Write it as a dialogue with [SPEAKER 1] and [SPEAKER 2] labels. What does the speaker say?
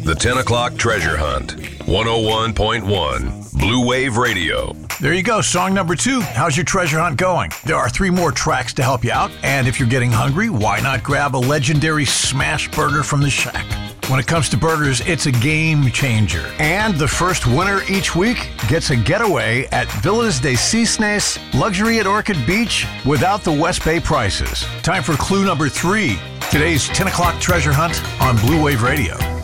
[SPEAKER 1] The 10 o'clock treasure hunt. 101.1 Blue Wave Radio.
[SPEAKER 2] There you go, song number 2. How's your treasure hunt going? There are 3 more tracks to help you out, and if you're getting hungry, why not grab a legendary smash burger from the Shack? When it comes to burgers, it's a game changer. And the first winner each week gets a getaway at Villas de Cisnes, luxury at Orchid Beach, without the West Bay prices. Time for clue number 3. Today's 10 o'clock treasure hunt on Blue Wave Radio.